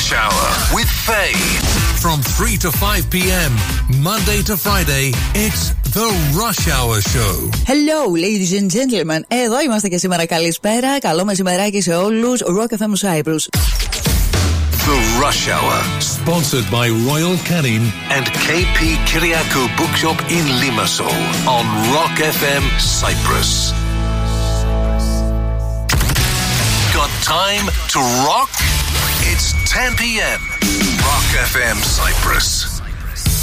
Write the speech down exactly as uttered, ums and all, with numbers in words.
Rush Hour with Faye. From three to five p.m. Monday to Friday, it's the Rush Hour Show. Hello, ladies and gentlemen. Εδώ είμαστε και σήμερα. Καλησπέρα. Καλό μεσημεράκι σε όλους. Rock εφ εμ Cyprus. The Rush Hour, sponsored by Royal Canin and K P Kyriakou Bookshop in Limassol on Rock εφ εμ Cyprus. Got time to rock? It's ten p.m. Rock εφ εμ Cyprus.